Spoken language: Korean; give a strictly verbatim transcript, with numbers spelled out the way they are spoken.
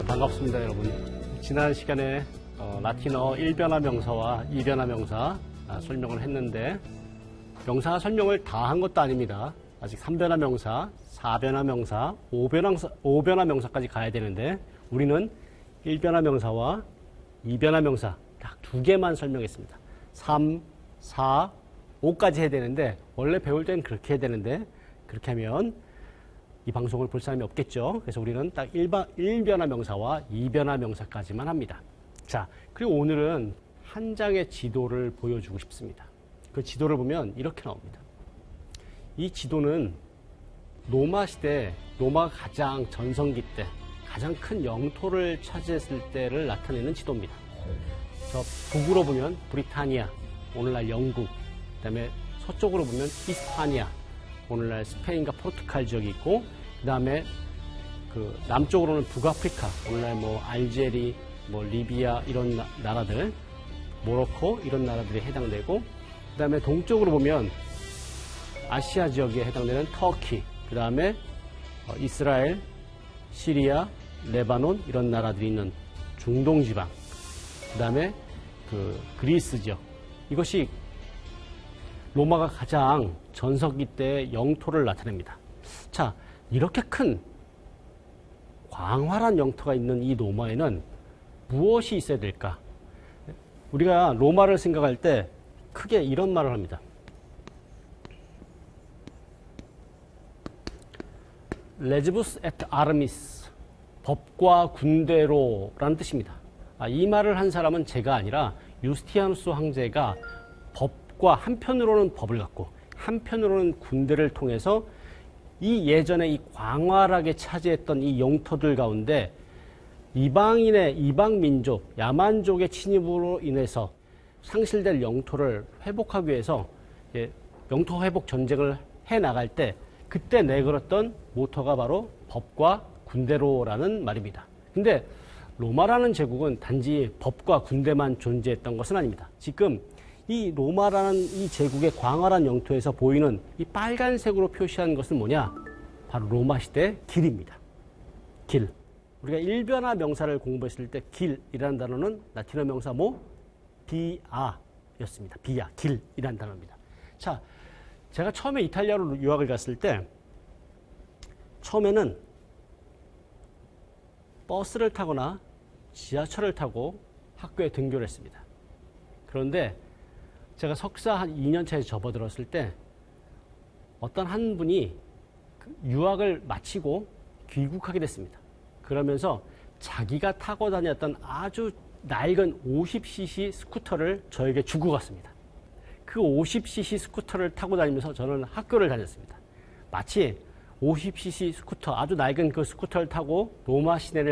반갑습니다, 여러분. 지난 시간에 어, 라틴어 일 변화 명사와 이 변화 명사 아, 설명을 했는데 명사 설명을 다 한 것도 아닙니다. 아직 삼 변화 명사, 사 변화 명사, 오 변화, 오 변화 명사까지 가야 되는데 우리는 일 변화 명사와 이 변화 명사 딱 두 개만 설명했습니다. 삼, 사, 오까지 해야 되는데 원래 배울 때는 그렇게 해야 되는데 그렇게 하면 이 방송을 볼 사람이 없겠죠. 그래서 우리는 딱 일 변화 명사와 이 변화 명사까지만 합니다. 자, 그리고 오늘은 한 장의 지도를 보여주고 싶습니다. 그 지도를 보면 이렇게 나옵니다. 이 지도는 로마 시대, 로마가 가장 전성기 때 가장 큰 영토를 차지했을 때를 나타내는 지도입니다. 저 북으로 보면 브리타니아, 오늘날 영국, 그 다음에 서쪽으로 보면 히스파니아, 오늘날 스페인과 포르투갈 지역이 있고, 그 다음에 그 남쪽으로는 북아프리카, 오늘날 뭐 알제리, 뭐 리비아 이런 나, 나라들, 모로코 이런 나라들이 해당되고, 그 다음에 동쪽으로 보면 아시아 지역에 해당되는 터키, 그 다음에 어, 이스라엘, 시리아, 레바논 이런 나라들이 있는 중동 지방, 그 다음에 그 그리스 지역. 이것이 로마가 가장 전성기 때 영토를 나타냅니다. 자, 이렇게 큰 광활한 영토가 있는 이 로마에는 무엇이 있어야 될까? 우리가 로마를 생각할 때 크게 이런 말을 합니다. 레지부스 에트 아르미스, 법과 군대로라는 뜻입니다. 아, 이 말을 한 사람은 제가 아니라 유스티아누스 황제가 법과 한편으로는 법을 갖고 한편으로는 군대를 통해서 이 예전에 이 광활하게 차지했던 이 영토들 가운데 이방인의 이방 민족, 야만족의 침입으로 인해서 상실될 영토를 회복하기 위해서 예, 영토 회복 전쟁을 해 나갈 때 그때 내걸었던 모토가 바로 법과 군대로라는 말입니다. 근데 로마라는 제국은 단지 법과 군대만 존재했던 것은 아닙니다. 지금 이 로마라는 이 제국의 광활한 영토에서 보이는 이 빨간색으로 표시한 것은 뭐냐? 바로 로마 시대 길입니다. 길. 우리가 일 변화 명사를 공부했을 때 길이라는 단어는 라틴어 명사 뭐? 비아였습니다. 비아, 길이라는 단어입니다. 자, 제가 처음에 이탈리아로 유학을 갔을 때 처음에는 버스를 타거나 지하철을 타고 학교에 등교를 했습니다. 그런데 제가 석사 한 이 년 차에 접어들었을 때 어떤 한 분이 유학을 마치고 귀국하게 됐습니다. 그러면서 자기가 타고 다녔던 아주 낡은 오십 씨씨 스쿠터를 저에게 주고 갔습니다. 그 오십 씨씨 스쿠터를 타고 다니면서 저는 학교를 다녔습니다. 마치 오십 씨씨 스쿠터, 아주 낡은 그 스쿠터를 타고 로마 시내를